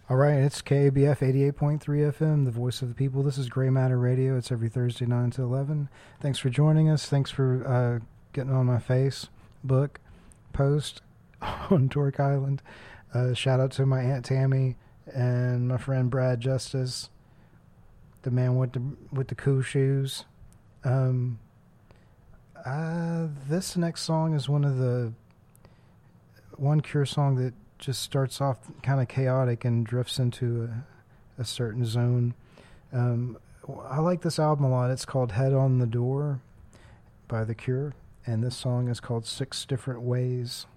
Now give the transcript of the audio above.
All right, it's KABF 88.3 FM, the voice of the people. This is Gray Matter Radio. It's every Thursday, 9 to 11. Thanks for joining us. Thanks for getting on my Facebook post on Torque Island. Shout out to my Aunt Tammy and my friend Brad Justice, the man with the cool shoes. This next song is one Cure song that just starts off kind of chaotic and drifts into a certain zone. I like this album a lot. It's called Head on the Door by The Cure, and this song is called 6 Different Ways.